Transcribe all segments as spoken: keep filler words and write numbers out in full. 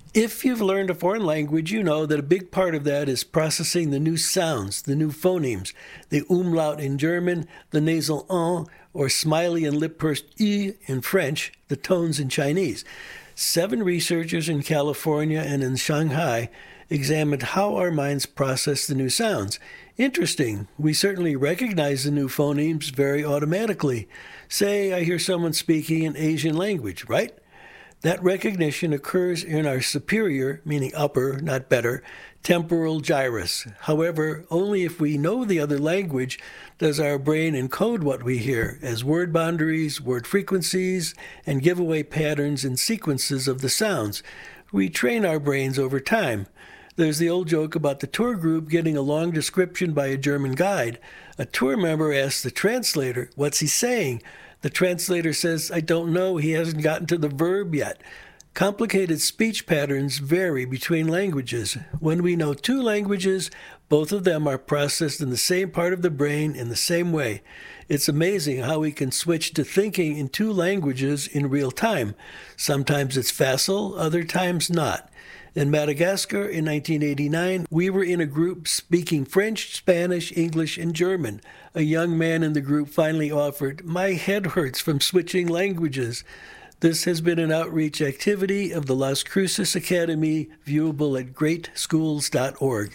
If you've learned a foreign language, you know that a big part of that is processing the new sounds, the new phonemes, the umlaut in German, the nasal en, or smiley and lip-pursed i in French, the tones in Chinese. Seven researchers in California and in Shanghai examined how our minds process the new sounds. Interesting. We certainly recognize the new phonemes very automatically. Say I hear someone speaking an Asian language, right? That recognition occurs in our superior, meaning upper, not better, temporal gyrus. However, only if we know the other language does our brain encode what we hear as word boundaries, word frequencies, and giveaway patterns and sequences of the sounds. We train our brains over time. There's the old joke about the tour group getting a long description by a German guide. A tour member asks the translator, "What's he saying?" The translator says, "I don't know, he hasn't gotten to the verb yet." Complicated speech patterns vary between languages. When we know two languages, both of them are processed in the same part of the brain in the same way. It's amazing how we can switch to thinking in two languages in real time. Sometimes it's facile, other times not. In Madagascar in nineteen eighty-nine, we were in a group speaking French, Spanish, English, and German. A young man in the group finally offered, "My head hurts from switching languages." This has been an outreach activity of the Las Cruces Academy, viewable at great schools dot org.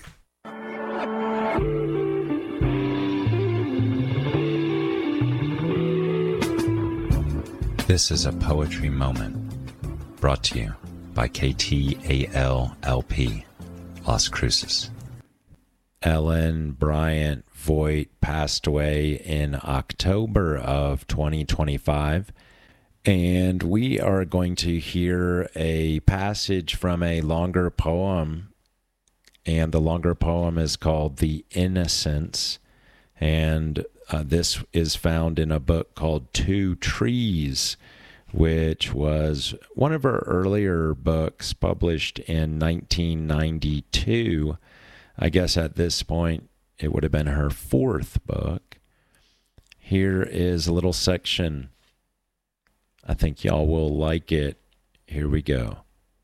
This is a poetry moment brought to you by K T A L L P, Las Cruces. Ellen Bryant Voigt passed away in October of twenty twenty-five, and we are going to hear a passage from a longer poem, and the longer poem is called The Innocents, and uh, this is found in a book called Two Trees, which was one of her earlier books published in nineteen ninety-two. I guess at this point, it would have been her fourth book. Here is a little section. I think y'all will like it. Here we go.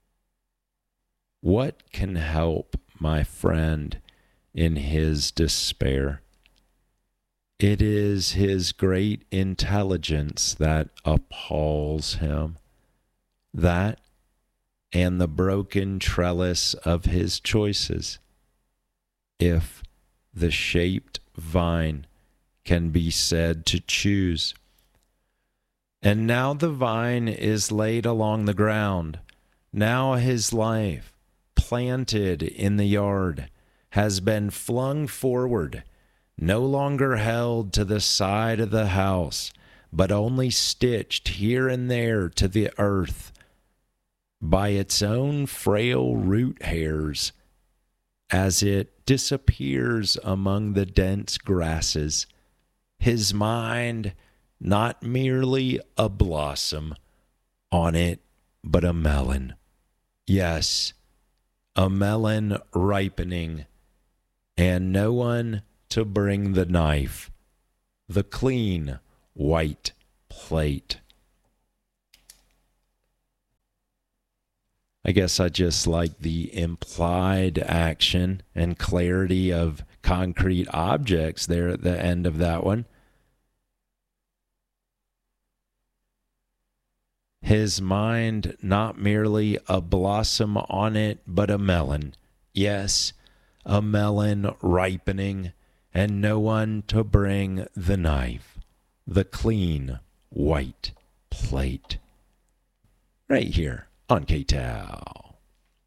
What can help my friend in his despair? It is his great intelligence that appalls him. That and the broken trellis of his choices. If the shaped vine can be said to choose. And now the vine is laid along the ground. Now his life, planted in the yard, has been flung forward, no longer held to the side of the house, but only stitched here and there to the earth by its own frail root hairs as it disappears among the dense grasses. His mind, not merely a blossom on it, but a melon. Yes, a melon ripening, and no one to bring the knife, the clean white plate. I guess I just like the implied action and clarity of concrete objects there at the end of that one. His mind, not merely a blossom on it, but a melon. Yes, a melon ripening, and no one to bring the knife, the clean white plate. Right here on K T A L.